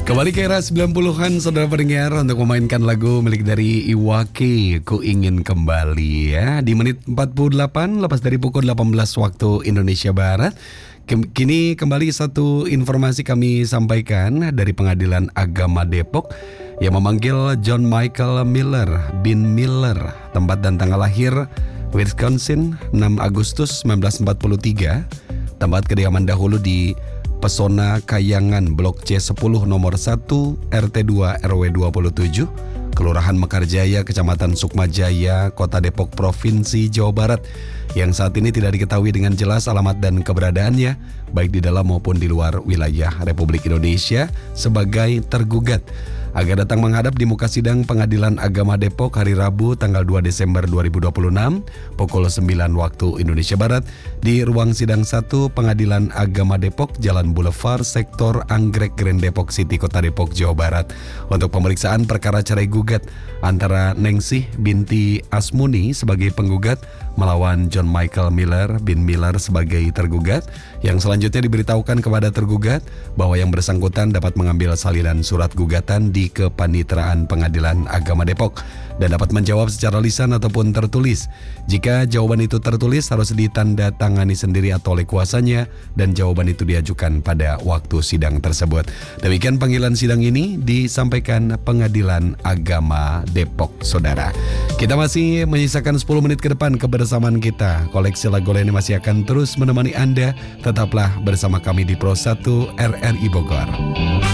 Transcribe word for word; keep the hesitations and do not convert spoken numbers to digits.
Kembali ke era sembilan puluhan, saudara pendengar, untuk memainkan lagu milik dari Iwake, Ku Ingin Kembali ya. Di menit empat puluh delapan, lepas dari pukul delapan belas waktu Indonesia Barat. Kini kembali satu informasi kami sampaikan dari Pengadilan Agama Depok yang memanggil John Michael Miller bin Miller, tempat dan tanggal lahir Wisconsin enam Agustus seribu sembilan ratus empat puluh tiga, tempat kediaman dahulu di Pesona Kayangan Blok C sepuluh nomor satu R T dua R W dua puluh tujuh, Kelurahan Mekarjaya, Kecamatan Sukmajaya, Kota Depok, Provinsi Jawa Barat, yang saat ini tidak diketahui dengan jelas alamat dan keberadaannya, baik di dalam maupun di luar wilayah Republik Indonesia, sebagai tergugat, agar datang menghadap di muka sidang Pengadilan Agama Depok hari Rabu tanggal dua Desember dua ribu dua puluh enam pukul sembilan waktu Indonesia Barat di ruang sidang satu Pengadilan Agama Depok, Jalan Boulevard, Sektor Anggrek, Grand Depok City, Kota Depok, Jawa Barat, untuk pemeriksaan perkara cerai gugat antara Nengsih binti Asmuni sebagai penggugat melawan John Michael Miller bin Miller sebagai tergugat, yang selanjutnya diberitahukan kepada tergugat bahwa yang bersangkutan dapat mengambil salinan surat gugatan di Kepanitraan Pengadilan Agama Depok dan dapat menjawab secara lisan ataupun tertulis. Jika jawaban itu tertulis, harus ditanda tangani sendiri atau oleh kuasanya, dan jawaban itu diajukan pada waktu sidang tersebut. Demikian panggilan sidang ini disampaikan Pengadilan Agama Depok, saudara. Kita masih menyisakan sepuluh menit ke depan kebersamaan kita. Koleksi lagu ini masih akan terus menemani Anda. Tetaplah bersama kami di Pro satu R R I Bogor.